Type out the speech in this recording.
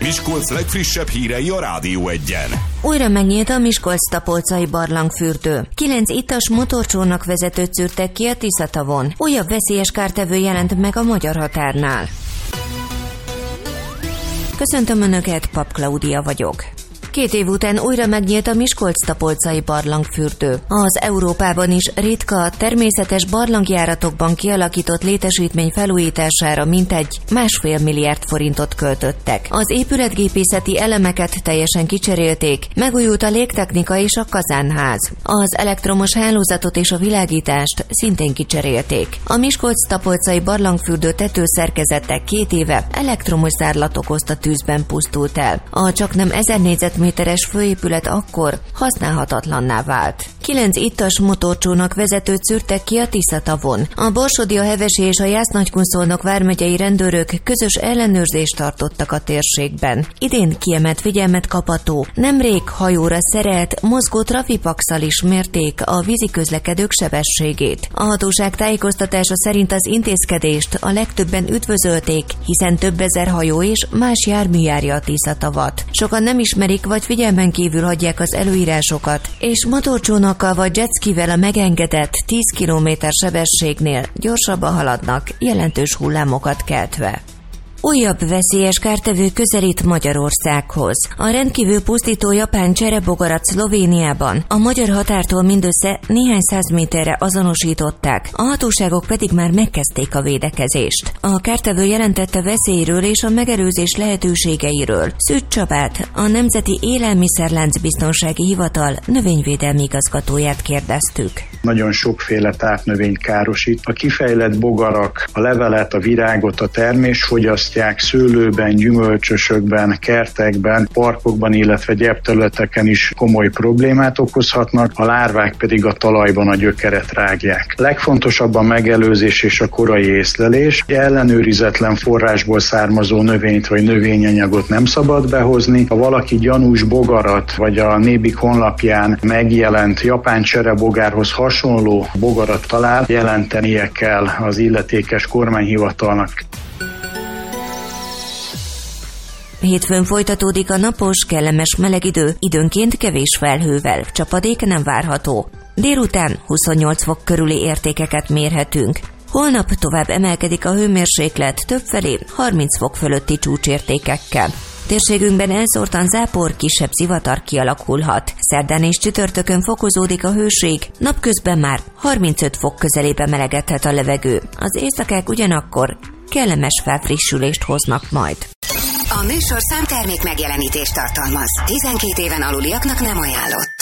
Miskolc legfrissebb hírei a Rádió Egyen. Újra megnyílt a Miskolc-Tapolcai barlangfürdő. 9 ittas motorcsónak vezetőt szűrtek ki a Tisza-tavon. Újabb veszélyes kártevő jelent meg a magyar határnál. Köszöntöm Önöket, Pap Klaudia vagyok. 2 év után újra megnyílt a Miskolc-Tapolcai barlangfürdő. Az Európában is ritka, természetes barlangjáratokban kialakított létesítmény felújítására mintegy 1,5 milliárd forintot költöttek. Az épületgépészeti elemeket teljesen kicserélték, megújult a légtechnika és a kazánház. Az elektromos hálózatot és a világítást szintén kicserélték. A Miskolc-Tapolcai barlangfürdő tetőszerkezete 2 éve elektromos zárlat okozta tűzben pusztult el. A csaknem 1000 négyzetméteres főépület akkor használhatatlanná vált. 9 ittas motorcsónak vezetőt szűrtek ki a Tisza-tavon. A Borsodi, a Hevesi és a Jász-Nagykunszolnok vármegyei rendőrök közös ellenőrzést tartottak a térségben. Idén kiemelt figyelmet kapható. Nemrég hajóra szerelt, mozgó trafipaxal is mérték a víziközlekedők sebességét. A hatóság tájékoztatása szerint az intézkedést a legtöbben üdvözölték, hiszen több ezer hajó és más jármű járja a Tisza-tavat. Sokan nem ismerik vagy figyelmen kívül hagyják az előírásokat, és motorcsónakkal vagy jetskivel a megengedett 10 km sebességnél gyorsabban haladnak, jelentős hullámokat keltve. Újabb veszélyes kártevő közelít Magyarországhoz. A rendkívül pusztító japán cserebogarat Szlovéniában a magyar határtól mindössze néhány száz méterre azonosították, a hatóságok pedig már megkezdték a védekezést. A kártevő jelentette veszélyről és a megelőzés lehetőségeiről Szűcs Csabát, a Nemzeti Élelmiszerlánc Biztonsági Hivatal növényvédelmi igazgatóját kérdeztük. Nagyon sokféle tápnövényt károsít. A kifejlett bogarak a levelet, a virágot, a termést fogyasztják, szőlőben, gyümölcsösökben, kertekben, parkokban, illetve gyepterületeken is komoly problémát okozhatnak, a lárvák pedig a talajban a gyökeret rágják. Legfontosabb a megelőzés és a korai észlelés. Ellenőrizetlen forrásból származó növényt vagy növényanyagot nem szabad behozni. Ha valaki gyanús bogarat vagy a Nébik honlapján megjelent japán cserebogárhoz hasonló bogarat talál, jelentenie kell az illetékes kormányhivatalnak. Hétfőn folytatódik a napos, kellemes meleg idő, időnként kevés felhővel, csapadék nem várható. Délután 28 fok körüli értékeket mérhetünk. Holnap tovább emelkedik a hőmérséklet, többfelé 30 fok fölötti csúcsértékekkel. Térségünkben elszórtan zápor, kisebb zivatar kialakulhat. Szerdán és csütörtökön fokozódik a hőség, napközben már 35 fok közelébe melegedhet a levegő. Az éjszakák ugyanakkor kellemes felfrissülést hoznak majd. A műsorszám termék megjelenítést tartalmaz. 12 éven aluliaknak nem ajánlott.